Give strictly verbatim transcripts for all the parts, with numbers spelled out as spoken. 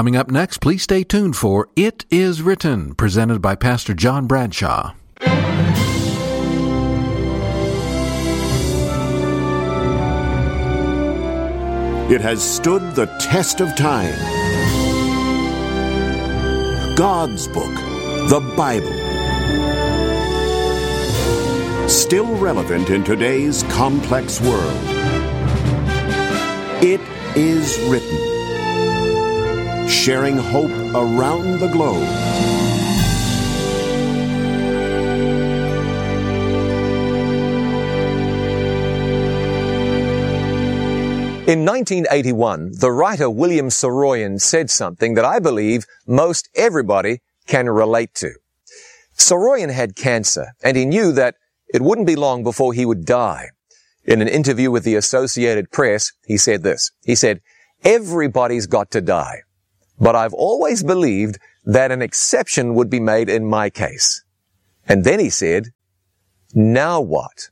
Coming up next, please stay tuned for It Is Written, presented by Pastor John Bradshaw. It has stood the test of time. God's book, the Bible. Still relevant in today's complex world. It is written. Sharing hope around the globe. In nineteen eighty-one, the writer William Saroyan said something that I believe most everybody can relate to. Saroyan had cancer, and he knew that it wouldn't be long before he would die. In an interview with the Associated Press, he said this. He said, "Everybody's got to die. But I've always believed that an exception would be made in my case." And then he said, "Now what?"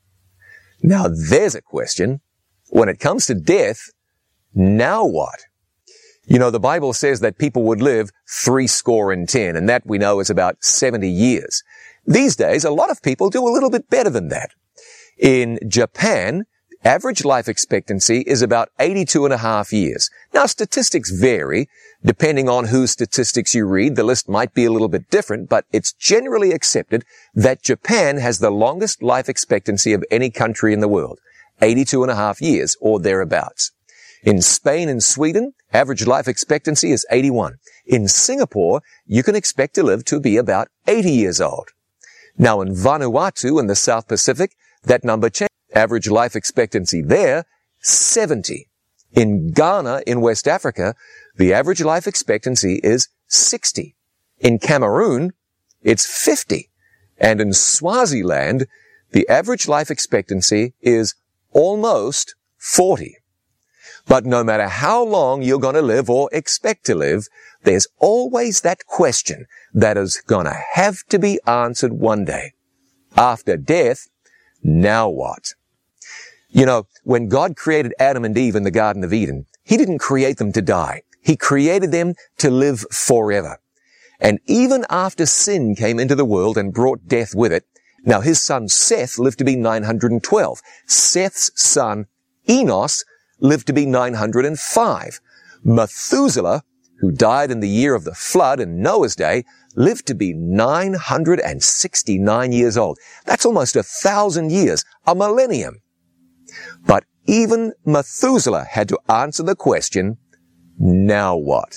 Now there's a question. When it comes to death, now what? You know, the Bible says that people would live three score and ten, and that we know is about seventy years. These days, a lot of people do a little bit better than that. In Japan, average life expectancy is about eighty-two and a half years. Now, statistics vary. Depending on whose statistics you read, the list might be a little bit different, but it's generally accepted that Japan has the longest life expectancy of any country in the world, eighty-two and a half years or thereabouts. In Spain and Sweden, average life expectancy is eighty-one. In Singapore, you can expect to live to be about eighty years old. Now, in Vanuatu in the South Pacific, that number changes. Average life expectancy there, seventy. In Ghana, in West Africa, the average life expectancy is sixty. In Cameroon, it's fifty. And in Swaziland, the average life expectancy is almost forty. But no matter how long you're going to live or expect to live, there's always that question that is going to have to be answered one day. After death, now what? You know, when God created Adam and Eve in the Garden of Eden, He didn't create them to die. He created them to live forever. And even after sin came into the world and brought death with it, now his son Seth lived to be nine hundred twelve. Seth's son Enos lived to be nine hundred five. Methuselah, who died in the year of the flood in Noah's day, lived to be nine hundred sixty-nine years old. That's almost a thousand years, a millennium. But even Methuselah had to answer the question, now what?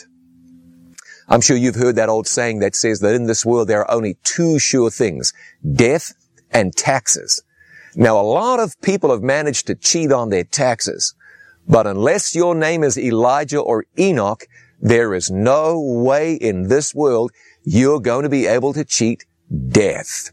I'm sure you've heard that old saying that says that in this world there are only two sure things, death and taxes. Now, a lot of people have managed to cheat on their taxes, but unless your name is Elijah or Enoch, there is no way in this world you're going to be able to cheat death.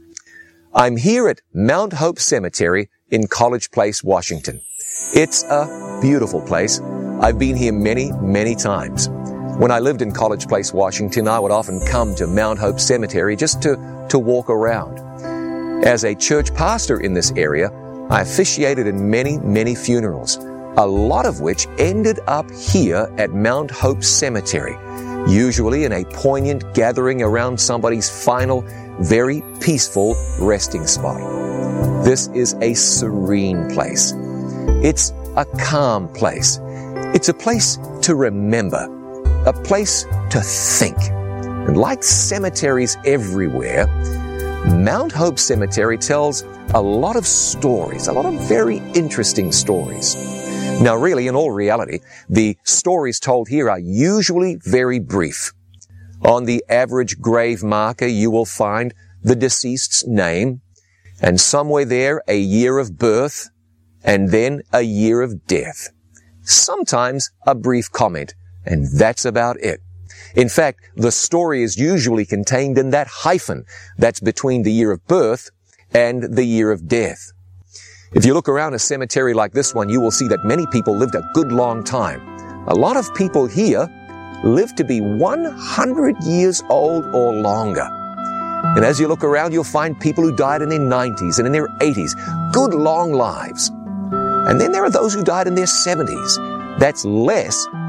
I'm here at Mount Hope Cemetery in College Place, Washington. It's a beautiful place. I've been here many, many times. When I lived in College Place, Washington, I would often come to Mount Hope Cemetery just to, to walk around. As a church pastor in this area, I officiated in many, many funerals, a lot of which ended up here at Mount Hope Cemetery, usually in a poignant gathering around somebody's final, very peaceful resting spot. This is a serene place. It's a calm place. It's a place to remember, a place to think. And like cemeteries everywhere, Mount Hope Cemetery tells a lot of stories, a lot of very interesting stories. Now, really, in all reality, the stories told here are usually very brief. On the average grave marker, you will find the deceased's name, and somewhere there, a year of birth, and then a year of death. Sometimes a brief comment, and that's about it. In fact, the story is usually contained in that hyphen that's between the year of birth and the year of death. If you look around a cemetery like this one, you will see that many people lived a good long time. A lot of people here live to be one hundred years old or longer. And as you look around, you'll find people who died in their nineties and in their eighties, good long lives. And then there are those who died in their seventies. That's less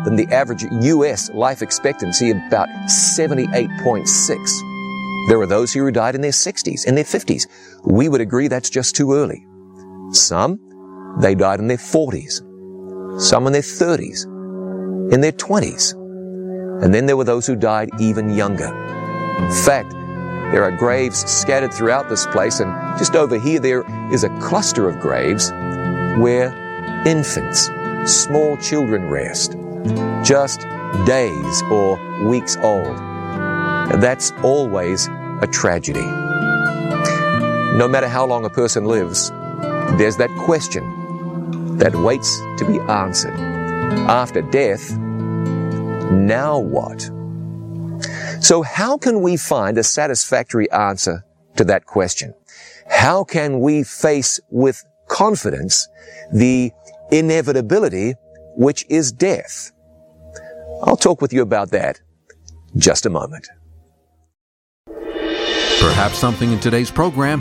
than the average U S life expectancy of about seventy-eight point six. There are those who died in their sixties, in their fifties. We would agree that's just too early. Some, they died in their forties. Some in their thirties, in their twenties. And then there were those who died even younger. In fact, there are graves scattered throughout this place, and just over here there is a cluster of graves where infants, small children rest, just days or weeks old. And that's always a tragedy. No matter how long a person lives, there's that question that waits to be answered. After death, now what? So how can we find a satisfactory answer to that question? How can we face with confidence the inevitability which is death? I'll talk with you about that in just a moment. Perhaps something in today's program